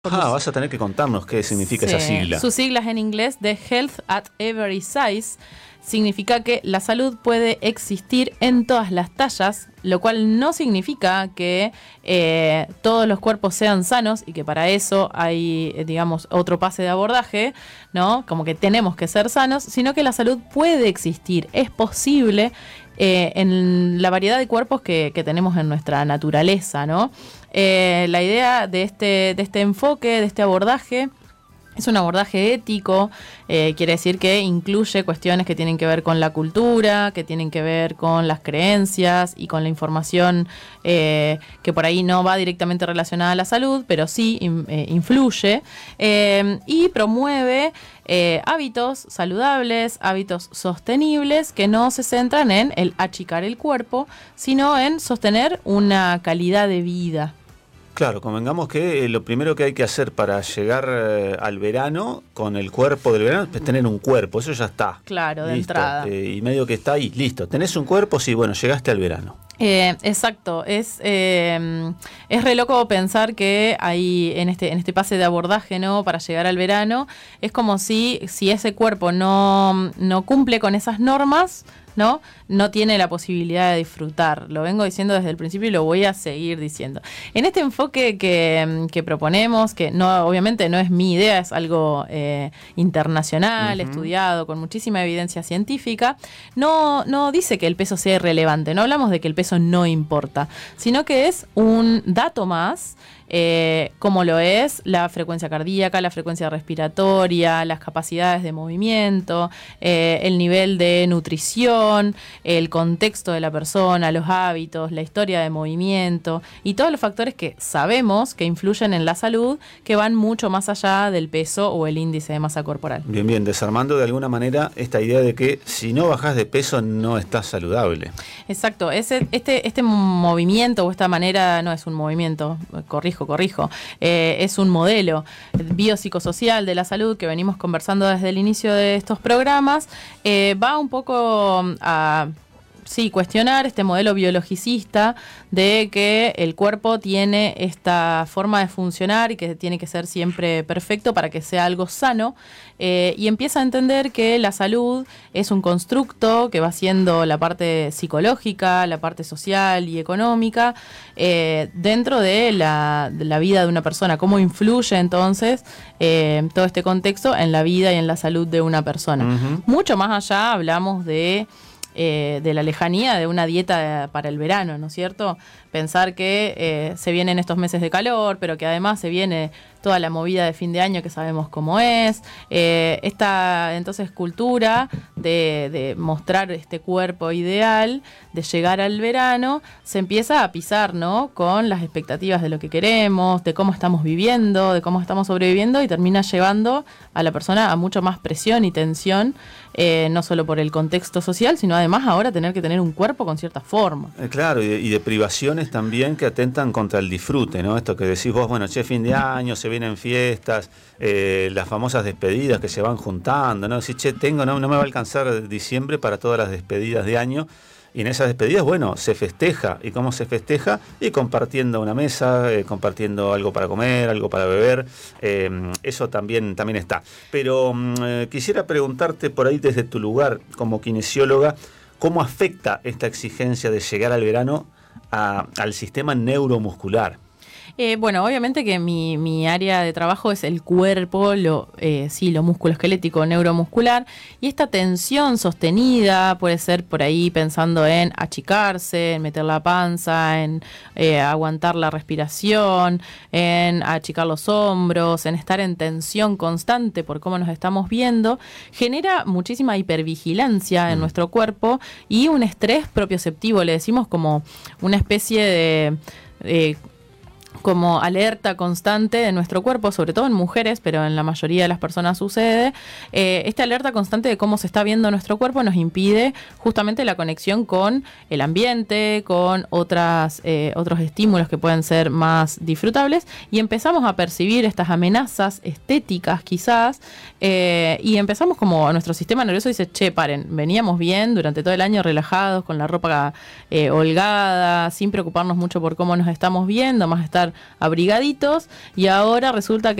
Vas a tener que contarnos qué significa esa sigla. Sus siglas en inglés de Health at Every Size significa que la salud puede existir en todas las tallas, lo cual no significa que todos los cuerpos sean sanos y que para eso hay, digamos, otro pase de abordaje, ¿no? Como que tenemos que ser sanos, sino que la salud puede existir, es posible en la variedad de cuerpos que tenemos en nuestra naturaleza, ¿no? La idea de este enfoque, de este abordaje, es un abordaje ético, quiere decir que incluye cuestiones que tienen que ver con la cultura, que tienen que ver con las creencias y con la información que por ahí no va directamente relacionada a la salud, pero sí influye, y promueve hábitos saludables, hábitos sostenibles que no se centran en el achicar el cuerpo, sino en sostener una calidad de vida. Claro, convengamos que lo primero que hay que hacer para llegar al verano, con el cuerpo del verano, es tener un cuerpo, eso ya está. Claro, de listo. entrada. Y medio que está ahí, listo. ¿Tenés un cuerpo? Sí, bueno, llegaste al verano. Exacto, es re loco pensar que hay en este pase de abordaje, ¿no? Para llegar al verano, es como si ese cuerpo no cumple con esas normas, no tiene la posibilidad de disfrutar. Lo vengo diciendo desde el principio y lo voy a seguir diciendo. En este enfoque que proponemos, que no, obviamente no es mi idea, es algo internacional, estudiado, con muchísima evidencia científica, no dice que el peso sea irrelevante, no hablamos de que el peso no importa, sino que es un dato más, como lo es la frecuencia cardíaca, la frecuencia respiratoria, las capacidades de movimiento, el nivel de nutrición, el contexto de la persona, los hábitos, la historia de movimiento y todos los factores que sabemos que influyen en la salud, que van mucho más allá del peso o el índice de masa corporal. Bien, desarmando de alguna manera esta idea de que si no bajás de peso no estás saludable. Exacto, este movimiento o esta manera, no es un movimiento, corrijo, es un modelo biopsicosocial de la salud que venimos conversando desde el inicio de estos programas, va un poco a cuestionar este modelo biologicista de que el cuerpo tiene esta forma de funcionar y que tiene que ser siempre perfecto para que sea algo sano, y empieza a entender que la salud es un constructo que va siendo la parte psicológica, la parte social y económica dentro de la vida de una persona. ¿Cómo influye entonces todo este contexto en la vida y en la salud de una persona? Mucho más allá hablamos de la lejanía de una dieta para el verano, ¿no es cierto? Pensar que se vienen estos meses de calor, pero que además se viene toda la movida de fin de año que sabemos cómo es. Esta entonces cultura de mostrar este cuerpo ideal, de llegar al verano, se empieza a pisar, ¿no? Con las expectativas de lo que queremos, de cómo estamos viviendo, de cómo estamos sobreviviendo, y termina llevando a la persona a mucho más presión y tensión, no solo por el contexto social, sino además ahora tener que tener un cuerpo con cierta forma. Claro, y de privaciones también que atentan contra el disfrute, ¿no? Esto que decís vos, bueno, fin de año, se vienen fiestas, las famosas despedidas que se van juntando, ¿no? Decís, no me va a alcanzar diciembre para todas las despedidas de año. Y en esas despedidas, bueno, se festeja. ¿Y cómo se festeja? Y compartiendo una mesa, compartiendo algo para comer, algo para beber. Eso también está. Pero quisiera preguntarte por ahí desde tu lugar como kinesióloga, ¿cómo afecta esta exigencia de llegar al verano al sistema neuromuscular? Bueno, obviamente que mi área de trabajo es el cuerpo, lo musculoesquelético, neuromuscular, y esta tensión sostenida puede ser por ahí pensando en achicarse, en meter la panza, en aguantar la respiración, en achicar los hombros, en estar en tensión constante por cómo nos estamos viendo, genera muchísima hipervigilancia en nuestro cuerpo y un estrés propioceptivo, le decimos como una especie de como alerta constante de nuestro cuerpo, sobre todo en mujeres, pero en la mayoría de las personas sucede. Esta alerta constante de cómo se está viendo nuestro cuerpo nos impide justamente la conexión con el ambiente, con otros estímulos que pueden ser más disfrutables, y empezamos a percibir estas amenazas estéticas quizás, y empezamos como nuestro sistema nervioso dice, paren, veníamos bien durante todo el año relajados, con la ropa holgada, sin preocuparnos mucho por cómo nos estamos viendo, más estar estar abrigaditos, y ahora resulta que